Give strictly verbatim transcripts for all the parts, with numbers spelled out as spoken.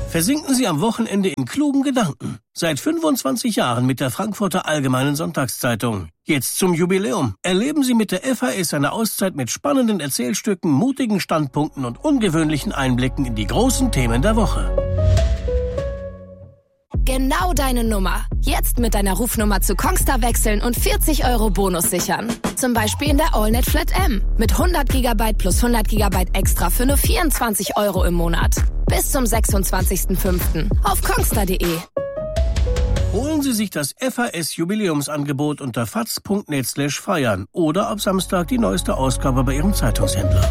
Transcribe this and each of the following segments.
Versinken Sie am Wochenende in klugen Gedanken. Seit fünfundzwanzig Jahren mit der Frankfurter Allgemeinen Sonntagszeitung. Jetzt zum Jubiläum. Erleben Sie mit der F A S eine Auszeit mit spannenden Erzählstücken, mutigen Standpunkten und ungewöhnlichen Einblicken in die großen Themen der Woche. Genau deine Nummer. Jetzt mit deiner Rufnummer zu Kongstar wechseln und vierzig Euro Bonus sichern. Zum Beispiel in der AllNet Flat M. Mit hundert Gigabyte plus hundert Gigabyte extra für nur vierundzwanzig Euro im Monat. Bis zum sechsundzwanzigsten fünften auf kongstar punkt de. Holen Sie sich das F A S-Jubiläumsangebot unter faz punkt net slash feiern oder ab Samstag die neueste Ausgabe bei Ihrem Zeitungshändler.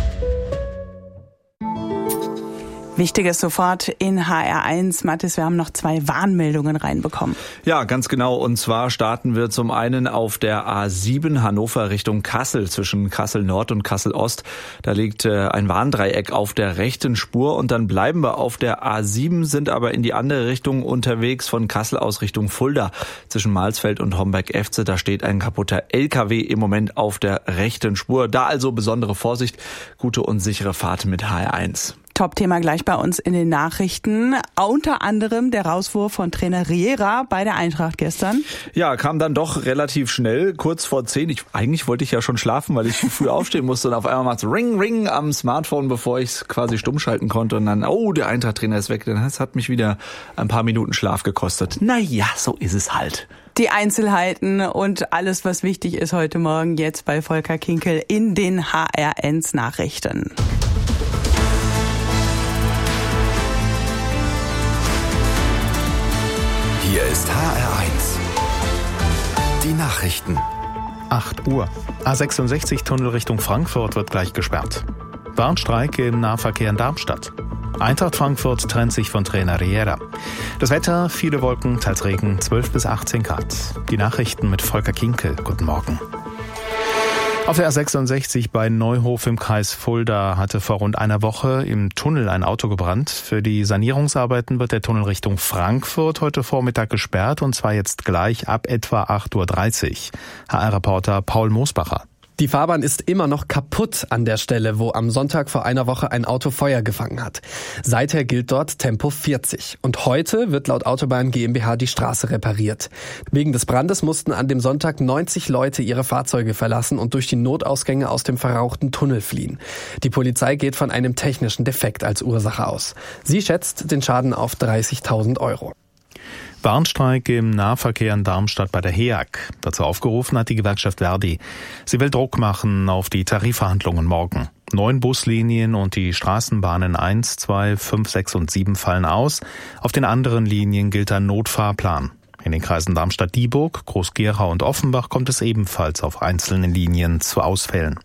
Wichtiges sofort in H R eins. Mathis, wir haben noch zwei Warnmeldungen reinbekommen. Ja, ganz genau. Und zwar starten wir zum einen auf der A sieben Hannover Richtung Kassel, zwischen Kassel Nord und Kassel Ost. Da liegt äh, ein Warndreieck auf der rechten Spur. Und dann bleiben wir auf der A sieben, sind aber in die andere Richtung unterwegs, von Kassel aus Richtung Fulda. Zwischen Mahlsfeld und Homberg-Efze, da steht ein kaputter L K W im Moment auf der rechten Spur. Da also besondere Vorsicht, gute und sichere Fahrt mit H R eins. Top-Thema gleich bei uns in den Nachrichten. Unter anderem der Rauswurf von Trainer Riera bei der Eintracht gestern. Ja, kam dann doch relativ schnell, kurz vor zehn. Ich, eigentlich wollte ich ja schon schlafen, weil ich früh aufstehen musste. Und auf einmal macht's Ring, Ring am Smartphone, bevor ich es quasi stumm schalten konnte. Und dann, oh, der Eintracht-Trainer ist weg. Das hat mich wieder ein paar Minuten Schlaf gekostet. Naja, so ist es halt. Die Einzelheiten und alles, was wichtig ist heute Morgen, jetzt bei Volker Kinkel in den H R eins Nachrichten. Hier ist H R eins. Die Nachrichten. acht Uhr. A sechsundsechzig Tunnel Richtung Frankfurt wird gleich gesperrt. Warnstreik im Nahverkehr in Darmstadt. Eintracht Frankfurt trennt sich von Trainer Riera. Das Wetter, viele Wolken, teils Regen, zwölf bis achtzehn Grad. Die Nachrichten mit Volker Kinkel. Guten Morgen. Auf der A sechsundsechzig bei Neuhof im Kreis Fulda hatte vor rund einer Woche im Tunnel ein Auto gebrannt. Für die Sanierungsarbeiten wird der Tunnel Richtung Frankfurt heute Vormittag gesperrt, und zwar jetzt gleich ab etwa acht Uhr dreißig. H R-Reporter Paul Moosbacher. Die Fahrbahn ist immer noch kaputt an der Stelle, wo am Sonntag vor einer Woche ein Auto Feuer gefangen hat. Seither gilt dort Tempo vierzig. Und heute wird laut Autobahn GmbH die Straße repariert. Wegen des Brandes mussten an dem Sonntag neunzig Leute ihre Fahrzeuge verlassen und durch die Notausgänge aus dem verrauchten Tunnel fliehen. Die Polizei geht von einem technischen Defekt als Ursache aus. Sie schätzt den Schaden auf dreißigtausend Euro. Warnstreik im Nahverkehr in Darmstadt bei der H E A G. Dazu aufgerufen hat die Gewerkschaft Verdi. Sie will Druck machen auf die Tarifverhandlungen morgen. Neun Buslinien und die Straßenbahnen eins, zwei, fünf, sechs und sieben fallen aus. Auf den anderen Linien gilt ein Notfahrplan. In den Kreisen Darmstadt-Dieburg, Groß-Gerau und Offenbach kommt es ebenfalls auf einzelnen Linien zu Ausfällen.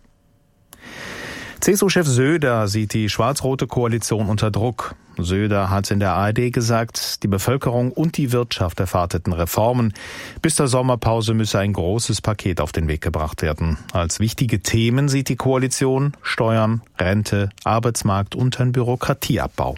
C S U-Chef Söder sieht die schwarz-rote Koalition unter Druck. Söder hat in der A R D gesagt, die Bevölkerung und die Wirtschaft erwarteten Reformen. Bis zur Sommerpause müsse ein großes Paket auf den Weg gebracht werden. Als wichtige Themen sieht die Koalition Steuern, Rente, Arbeitsmarkt und einen Bürokratieabbau.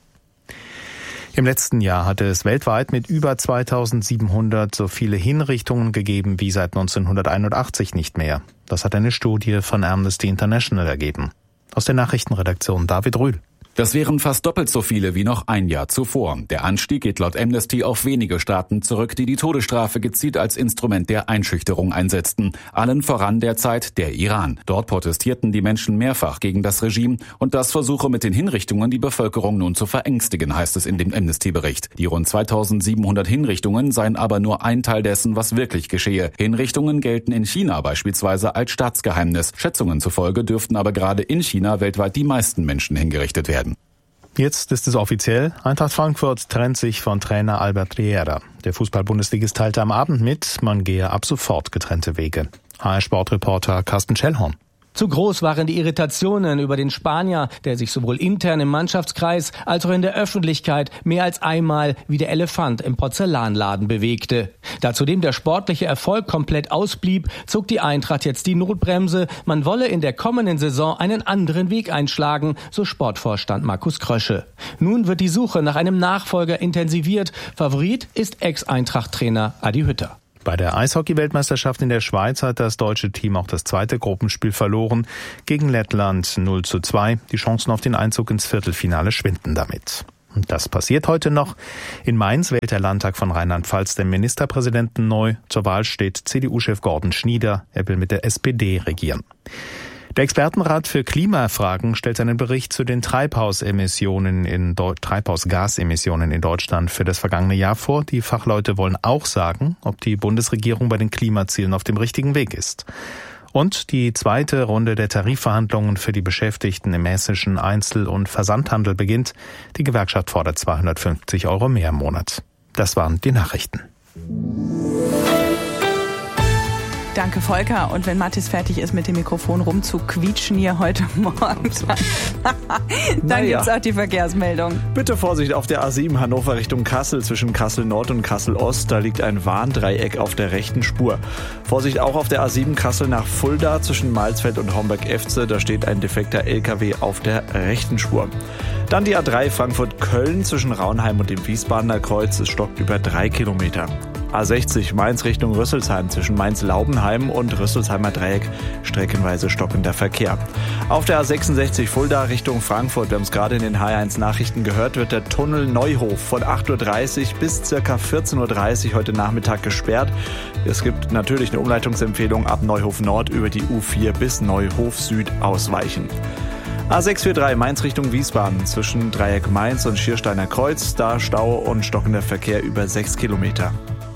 Im letzten Jahr hatte es weltweit mit über zweitausendsiebenhundert so viele Hinrichtungen gegeben wie seit neunzehnhunderteinundachtzig nicht mehr. Das hat eine Studie von Amnesty International ergeben. Aus der Nachrichtenredaktion David Rühl. Das wären fast doppelt so viele wie noch ein Jahr zuvor. Der Anstieg geht laut Amnesty auf wenige Staaten zurück, die die Todesstrafe gezielt als Instrument der Einschüchterung einsetzten. Allen voran derzeit der Iran. Dort protestierten die Menschen mehrfach gegen das Regime und das versuche mit den Hinrichtungen die Bevölkerung nun zu verängstigen, heißt es in dem Amnesty-Bericht. Die rund zweitausendsiebenhundert Hinrichtungen seien aber nur ein Teil dessen, was wirklich geschehe. Hinrichtungen gelten in China beispielsweise als Staatsgeheimnis. Schätzungen zufolge dürften aber gerade in China weltweit die meisten Menschen hingerichtet werden. Jetzt ist es offiziell. Eintracht Frankfurt trennt sich von Trainer Albert Riera. Der Fußball-Bundesligist teilte am Abend mit, man gehe ab sofort getrennte Wege. H R-Sportreporter Carsten Schellhorn. Zu groß waren die Irritationen über den Spanier, der sich sowohl intern im Mannschaftskreis als auch in der Öffentlichkeit mehr als einmal wie der Elefant im Porzellanladen bewegte. Da zudem der sportliche Erfolg komplett ausblieb, zog die Eintracht jetzt die Notbremse. Man wolle in der kommenden Saison einen anderen Weg einschlagen, so Sportvorstand Markus Krösche. Nun wird die Suche nach einem Nachfolger intensiviert. Favorit ist Ex-Eintracht-Trainer Adi Hütter. Bei der Eishockey-Weltmeisterschaft in der Schweiz hat das deutsche Team auch das zweite Gruppenspiel verloren. Gegen Lettland null zu zwei. Die Chancen auf den Einzug ins Viertelfinale schwinden damit. Das passiert heute noch. In Mainz wählt der Landtag von Rheinland-Pfalz den Ministerpräsidenten neu. Zur Wahl steht C D U-Chef Gordon Schnieder. Er will mit der S P D regieren. Der Expertenrat für Klimafragen stellt seinen Bericht zu den Treibhausemissionen in Deu- Treibhausgasemissionen in Deutschland für das vergangene Jahr vor. Die Fachleute wollen auch sagen, ob die Bundesregierung bei den Klimazielen auf dem richtigen Weg ist. Und die zweite Runde der Tarifverhandlungen für die Beschäftigten im hessischen Einzel- und Versandhandel beginnt. Die Gewerkschaft fordert zweihundertfünfzig Euro mehr im Monat. Das waren die Nachrichten. Danke, Volker. Und wenn Mathis fertig ist, mit dem Mikrofon rumzuquietschen hier heute Morgen, dann, dann naja. gibt's auch die Verkehrsmeldung. Bitte Vorsicht auf der A sieben Hannover Richtung Kassel zwischen Kassel Nord und Kassel Ost. Da liegt ein Warndreieck auf der rechten Spur. Vorsicht auch auf der A sieben Kassel nach Fulda zwischen Malsfeld und Homberg-Efze. Da steht ein defekter L K W auf der rechten Spur. Dann die A drei Frankfurt-Köln zwischen Raunheim und dem Wiesbadener Kreuz. Es stockt über drei Kilometer. A sechzig Mainz Richtung Rüsselsheim zwischen Mainz-Laubenheim und Rüsselsheimer Dreieck streckenweise stockender Verkehr. Auf der A sechsundsechzig Fulda Richtung Frankfurt, wir haben es gerade in den H eins Nachrichten gehört, wird der Tunnel Neuhof von acht Uhr dreißig bis ca. vierzehn Uhr dreißig heute Nachmittag gesperrt. Es gibt natürlich eine Umleitungsempfehlung ab Neuhof Nord über die U vier bis Neuhof Süd ausweichen. A sechs vier drei Mainz Richtung Wiesbaden zwischen Dreieck Mainz und Schiersteiner Kreuz, da Stau und stockender Verkehr über sechs Kilometer.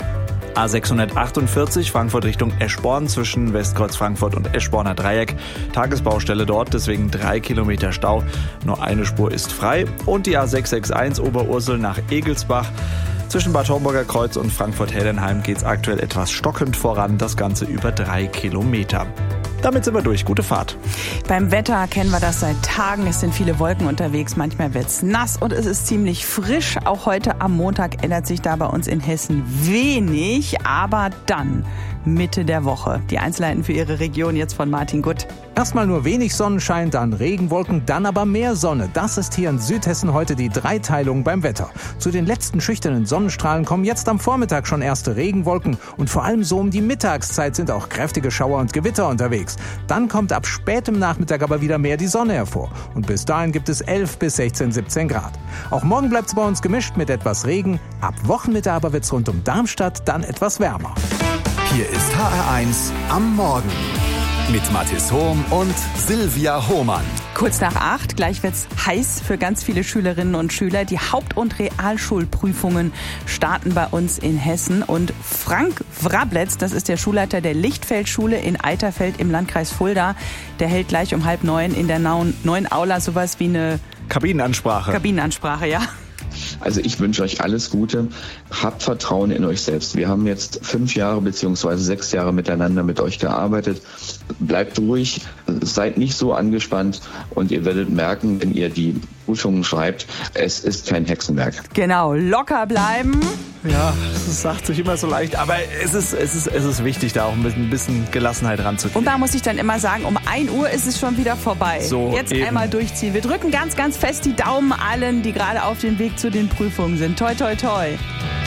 A sechshundertachtundvierzig Frankfurt Richtung Eschborn zwischen Westkreuz Frankfurt und Eschborner Dreieck. Tagesbaustelle dort, deswegen drei Kilometer Stau. Nur eine Spur ist frei. Und die A sechs sechs eins Oberursel nach Egelsbach. Zwischen Bad Homburger Kreuz und Frankfurt-Heldenheim geht es aktuell etwas stockend voran. Das Ganze über drei Kilometer. Damit sind wir durch. Gute Fahrt. Beim Wetter kennen wir das seit Tagen. Es sind viele Wolken unterwegs. Manchmal wird's nass und es ist ziemlich frisch. Auch heute am Montag ändert sich da bei uns in Hessen wenig. Aber dann Mitte der Woche. Die Einzelheiten für Ihre Region jetzt von Martin Gutt. Erstmal nur wenig Sonnenschein, dann Regenwolken, dann aber mehr Sonne. Das ist hier in Südhessen heute die Dreiteilung beim Wetter. Zu den letzten schüchternen Sonnenstrahlen kommen jetzt am Vormittag schon erste Regenwolken und vor allem so um die Mittagszeit sind auch kräftige Schauer und Gewitter unterwegs. Dann kommt ab spätem Nachmittag aber wieder mehr die Sonne hervor. Und bis dahin gibt es elf bis sechzehn, siebzehn Grad. Auch morgen bleibt es bei uns gemischt mit etwas Regen. Ab Wochenmitte aber wird es rund um Darmstadt dann etwas wärmer. Hier ist H R eins am Morgen mit Mathis Hohm und Silvia Hohmann. Kurz nach acht, gleich wird's heiß für ganz viele Schülerinnen und Schüler. Die Haupt- und Realschulprüfungen starten bei uns in Hessen. Und Frank Wrabletz, das ist der Schulleiter der Lichtfeldschule in Eiterfeld im Landkreis Fulda, der hält gleich um halb neun in der neuen Aula sowas wie eine Kabinenansprache. Kabinenansprache, ja. Also ich wünsche euch alles Gute. Habt Vertrauen in euch selbst. Wir haben jetzt fünf Jahre beziehungsweise sechs Jahre miteinander mit euch gearbeitet. Bleibt ruhig, seid nicht so angespannt und ihr werdet merken, wenn ihr die Prüfungen schreibt, es ist kein Hexenwerk. Genau, locker bleiben. Ja, das sagt sich immer so leicht, aber es ist, es ist, es ist wichtig, da auch ein bisschen, ein bisschen Gelassenheit ranzugehen. Und da muss ich dann immer sagen, um ein Uhr ist es schon wieder vorbei. So, jetzt eben. Einmal durchziehen. Wir drücken ganz, ganz fest die Daumen allen, die gerade auf dem Weg zu den Prüfungen sind. Toi, toi, toi.